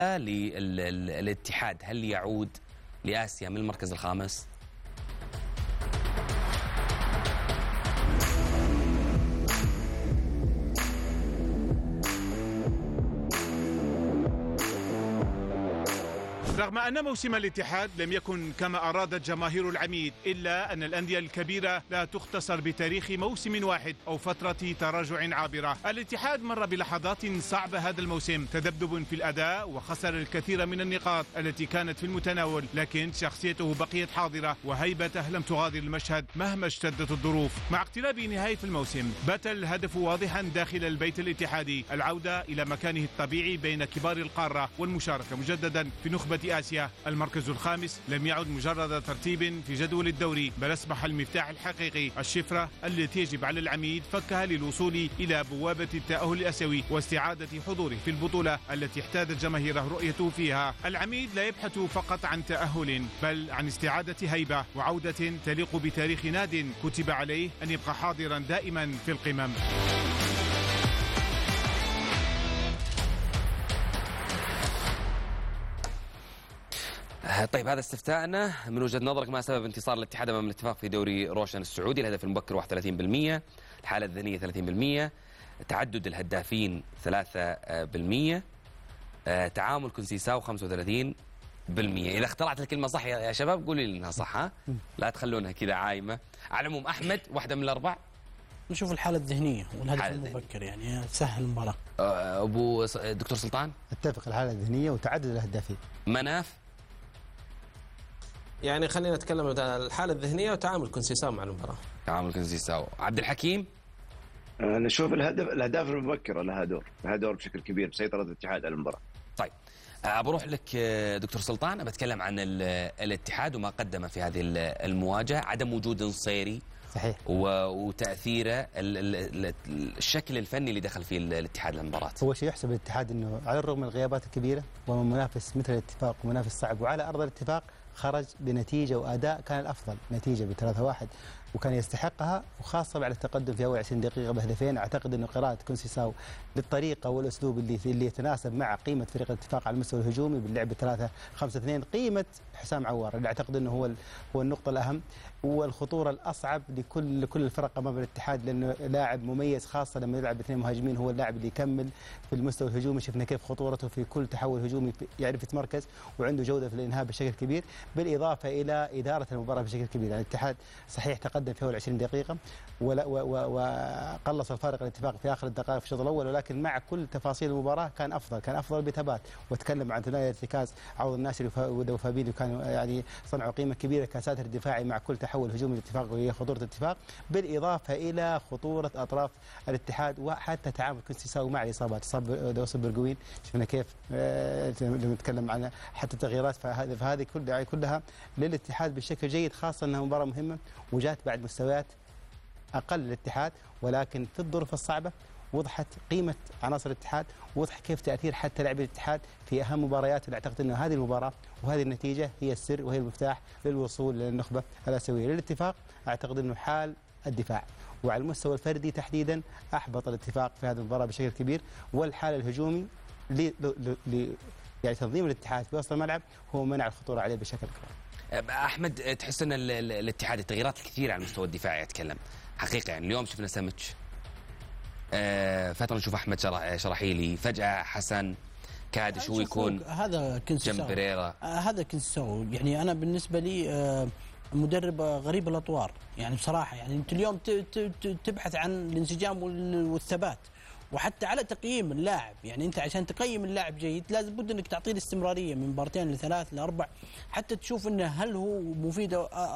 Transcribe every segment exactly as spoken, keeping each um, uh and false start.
للاتحاد، هل يعود لآسيا من المركز الخامس؟ رغم أن موسم الاتحاد لم يكن كما أرادت جماهير العميد، إلا أن الأندية الكبيرة لا تختصر بتاريخ موسم واحد أو فترة تراجع عابرة. الاتحاد مر بلحظات صعبة هذا الموسم، تذبذب في الأداء وخسر الكثير من النقاط التي كانت في المتناول، لكن شخصيته بقيت حاضرة وهيبته لم تغادر المشهد مهما اشتدت الظروف. مع اقتراب نهاية الموسم بات الهدف واضحا داخل البيت الاتحادي، العودة إلى مكانه الطبيعي بين كبار القارة والمشاركة مجددا في نخبة آسيا. المركز الخامس لم يعد مجرد ترتيب في جدول الدوري، بل أصبح المفتاح الحقيقي، الشفرة التي يجب على العميد فكها للوصول إلى بوابة التأهل الآسيوي واستعادة حضوره في البطولة التي احتاجت جماهيره رؤيته فيها. العميد لا يبحث فقط عن تأهل، بل عن استعادة هيبة وعودة تليق بتاريخ ناد كتب عليه أن يبقى حاضرا دائما في القمم. طيب، هذا استفتاءنا. من وجهة نظرك ما سبب انتصار الاتحاد امام الاتفاق في دوري روشن السعودي؟ الهدف المبكر واحد وثلاثين بالمئة، الحالة الذهنية ثلاثين بالمئة، تعدد الهدافين ثلاثة بالمئة، تعامل كونسيساو خمسة وثلاثين بالمئة. إذا اخترعت الكلمة صح يا شباب قولي لي إنها صح، ها؟ لا تخلونها كذا عايمة. على العموم أحمد، واحدة من الأربع. نشوف الحالة الذهنية والهدف المبكر، يعني سهل المباراة. أبو دكتور سلطان؟ اتفق، الحالة الذهنية وتعدد الهدافين. مناف؟ يعني خلينا نتكلم عن الحالة الذهنية وتعامل كونسيساو مع المباراة. تعامل كونسيساو. عبد الحكيم؟ أنا أشوف الهدف الأهداف المبكرة لها دور، لها دور بشكل كبير بسيطرة الاتحاد على المباراة. طيب، بروح لك دكتور سلطان، بتكلم عن الاتحاد وما قدم في هذه المواجهة، عدم وجود نصيري صحيح وتأثيره، الشكل الفني اللي دخل فيه الاتحاد للمباراة. هو شيء يحسب الاتحاد انه على الرغم من الغيابات الكبيرة ومن منافس مثل الاتفاق ومنافس صعب، وعلى أرض الاتفاق خرج بنتيجة وأداء كان الأفضل، نتيجة بثلاثة واحد وكان يستحقها، وخاصة بعد التقدم في أول عشرين دقيقة بهدفين. أعتقد أنه قراءة كونسيساو بالطريقة والأسلوب اللي اللي يتناسب مع قيمة فريق الاتفاق على المستوى الهجومي باللعب ثلاثة خمسة اثنين، قيمة حسام عوار اللي أعتقد أنه هو هو النقطة الأهم والخطورة الأصعب لكل لكل الفرق أمام الاتحاد، لأنه لاعب مميز خاصة لما يلعب باثنين مهاجمين، هو اللاعب اللي يكمل في المستوى الهجومي. شفنا كيف خطورته في كل تحول هجومي، يعرف يتمركز وعنده جودة في الإنهاء بشكل كبير، بالإضافة إلى إدارة المباراة بشكل كبير. يعني الاتحاد صحيح تقدم في أول عشرين دقيقة وقلص الفارق الاتفاق في آخر الدقائق في الشوط الأول، ولكن مع كل تفاصيل المباراة كان أفضل، كان أفضل بثبات. وتكلم عن ثنائي الارتكاز عوض الناصري وفابينيو، كانوا يعني صنعوا قيمة كبيرة كساتر دفاعي مع كل تحول هجومي الاتفاق وهي خطورة الاتفاق، بالإضافة إلى خطورة أطراف الاتحاد وحتى تعامل كونسيساو مع الإصابات. إصاب دوس برجوين، شفنا كيف لما نتكلم عن حتى تغييرات، فهذه كلها كلها للاتحاد بشكل جيد، خاصة أنها مباراة مهمة وجات بعد مستويات أقل للاتحاد، ولكن في الظروف الصعبة وضحت قيمة عناصر الاتحاد، وضح كيف تأثير حتى لاعبي الاتحاد في أهم مباريات. أعتقد أن هذه المباراة وهذه النتيجة هي السر وهي المفتاح للوصول للنخبة الآسيوية. للاتفاق أعتقد أنه حال الدفاع وعلى المستوى الفردي تحديدا أحبط الاتفاق في هذه المباراة بشكل كبير، والحال الهجومي ل يعني تنظيم الاتحاد في وسط الملعب هو منع الخطورة عليه بشكل كبير. أحمد، تحس أن الاتحاد التغييرات الكثيرة على المستوى الدفاعي أتكلم حقيقة، يعني اليوم شفنا سمتش، آه فترة نشوف أحمد شرحيلي، فجأة حسن كادش هو يكون هذا جنب بريرا. آه هذا كونسيساو. يعني أنا بالنسبة لي آه مدرب غريب الأطوار، يعني بصراحة. يعني أنت اليوم تبحث عن الانسجام والثبات، وحتى على تقييم اللاعب. يعني انت عشان تقيم اللاعب جيد لازم بد انك تعطيه الاستمراريه من مبارتين لثلاث لاربع، حتى تشوف انه هل هو مفيد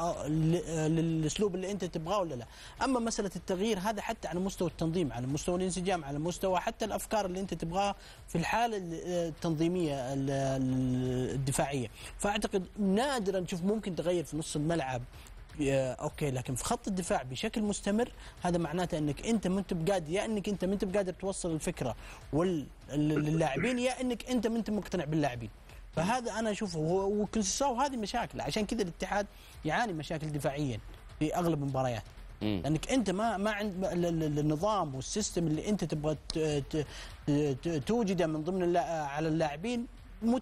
للاسلوب اللي انت تبغاه ولا لا. اما مساله التغيير هذا حتى على مستوى التنظيم، على مستوى الانسجام، على مستوى حتى الافكار اللي انت تبغاها في الحاله التنظيميه الدفاعيه. فاعتقد نادرا نشوف ممكن تغير في نص الملعب اوكي، لكن في خط الدفاع بشكل مستمر هذا معناته انك انت ما انت بقادر، يا انك انت ما انت بقادر توصل الفكره للاعبين، يا انك انت ما انت مقتنع باللاعبين. فهذا انا اشوفه وكونسيساو هذه مشاكل، عشان كذا الاتحاد يعاني مشاكل دفاعيا في اغلب المباريات، لانك انت ما ما عند النظام والسيستم اللي انت تبغى توجده من ضمن على اللاعبين